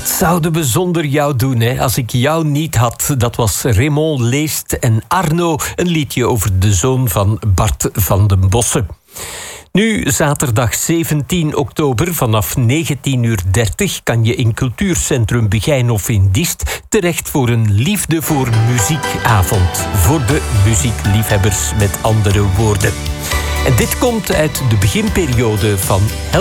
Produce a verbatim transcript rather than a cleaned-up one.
Wat zouden we zonder jou doen, hè? Als ik jou niet had. Dat was Raymond Leest en Arno. Een liedje over de zoon van Bart van den Bossen. Nu, zaterdag zeventien oktober vanaf negentien uur dertig... kan je in Cultuurcentrum Begijnhof in Diest terecht voor een Liefde voor Muziekavond. Voor de muziekliefhebbers, met andere woorden. En dit komt uit de beginperiode van